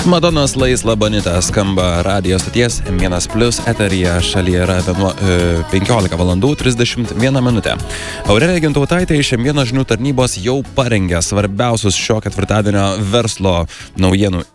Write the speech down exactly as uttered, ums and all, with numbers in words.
Madonos Laisla Bonita skamba radijo stoties M vienas plius eteryje, šalyje yra penkiolika valandų trisdešimt viena minutė. Aurelija Gintautaitė iš M vienas žinių tarnybos jau parengė svarbiausius šio ketvirtadienio verslo naujienų